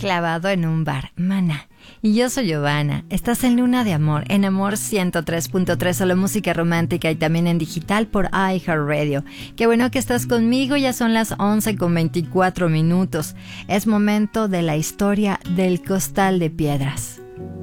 clavado en un bar, Maná. Y yo soy Giovanna. Estás en Luna de Amor, en Amor 103.3, solo música romántica y también en digital por iHeartRadio. Qué bueno que estás conmigo, ya son las 11:24. Es momento de la historia del costal de piedras.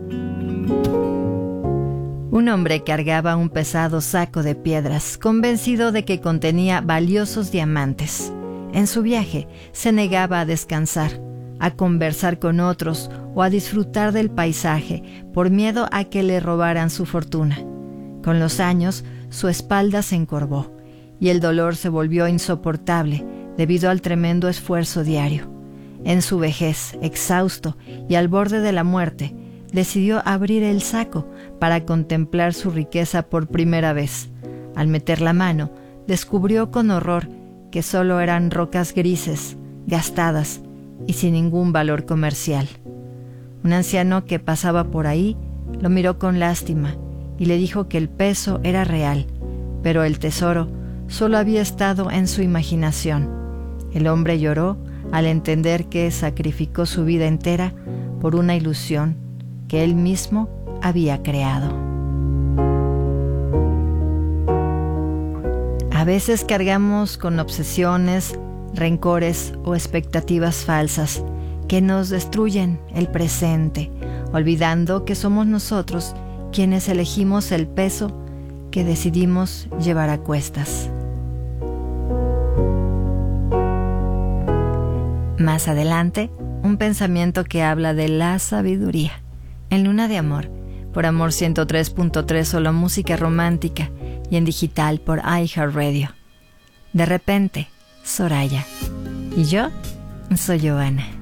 Un hombre cargaba un pesado saco de piedras, convencido de que contenía valiosos diamantes. En su viaje se negaba a descansar, a conversar con otros o a disfrutar del paisaje por miedo a que le robaran su fortuna. Con los años, su espalda se encorvó y el dolor se volvió insoportable debido al tremendo esfuerzo diario. En su vejez, exhausto y al borde de la muerte, decidió abrir el saco para contemplar su riqueza por primera vez. Al meter la mano, descubrió con horror que solo eran rocas grises, gastadas y sin ningún valor comercial. Un anciano que pasaba por ahí lo miró con lástima y le dijo que el peso era real, pero el tesoro solo había estado en su imaginación. El hombre lloró al entender que sacrificó su vida entera por una ilusión que él mismo había creado. A veces cargamos con obsesiones, rencores o expectativas falsas que nos destruyen el presente, olvidando que somos nosotros quienes elegimos el peso que decidimos llevar a cuestas. Más adelante, un pensamiento que habla de la sabiduría. En Luna de Amor, por Amor 103.3, solo música romántica y en digital por iHeartRadio. De repente, Soraya. Y yo soy Giovanna.